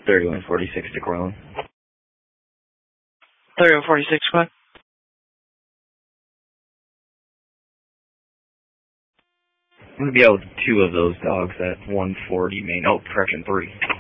3146 to Corlin. 3146, what? I'm going to be out with 2 of those dogs at 140 Main. Oh, correction, 3.